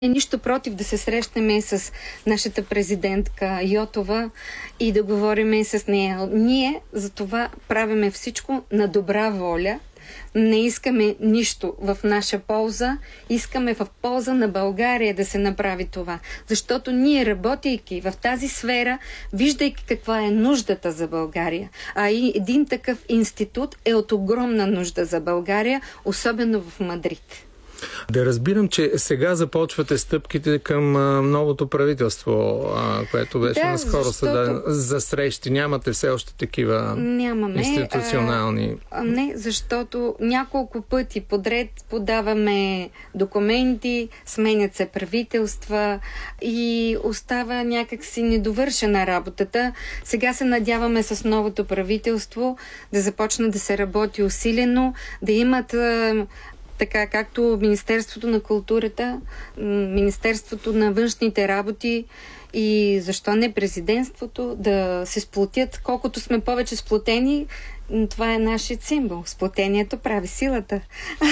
нищо против да се срещнем с нашата президентка Йотова и да говорим с нея. Ние за това правиме всичко на добра воля. Не искаме нищо в наша полза, искаме в полза на България да се направи това. Защото ние, работейки в тази сфера, виждайки каква е нуждата за България, а и един такъв институт е от огромна нужда за България, особено в Мадрид. Да разбирам, че сега започвате стъпките към новото правителство, което беше наскоро създадено за срещи. Нямате все още такива институционални... Не, защото няколко пъти подред подаваме документи, сменят се правителства и остава някакси недовършена работата. Сега се надяваме с новото правителство да започне да се работи усилено, да имат... така както Министерството на културата, Министерството на външните работи и защо не президентството да се сплотят. Колкото сме повече сплотени, това е нашият символ. Сплотението прави силата.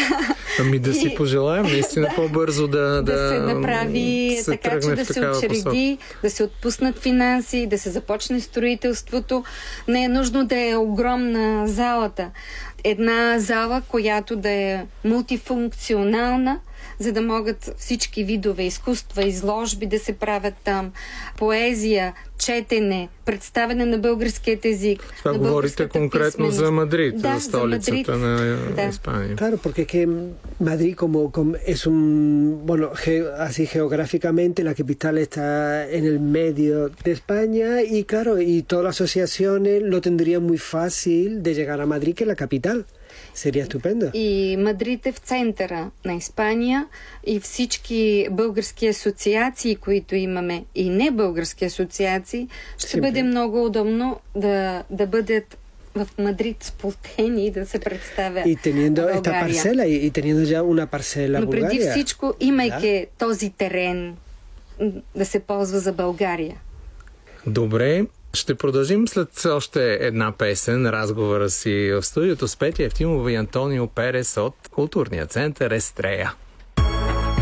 Ами да си пожелаем наистина по-бързо да се направи така, че да се учреди, да се отпуснат финанси, да се започне строителството. Не е нужно да е огромна залата. Една зала, която да е мултифункционална, за да могат всички видове изкуства, изложби да се правят там, поезия, четене, представяне на българският език. Това говорите конкретно за Мадрид, за столицата на Испания. Claro, porque es que Madrid como es bueno, así geográficamente la capital está en el medio de España y claro, y todas las asociaciones lo tendrían muy fácil de llegar a Madrid, que es la capital. Sería estupendo. И Мадрид е в центъра на Испания и всички български асоциации, които имаме, и не български асоциации, ще бъде много удобно да бъдат в Мадрид сплотени и да се представя България. И teniendo ya una parcela. Но преди всичко, имайки този терен да се ползва за България. Добре. Ще продължим след още една песен разговора си в студиото с Петя Евтимова и Антонио Перес от културния център Естрея.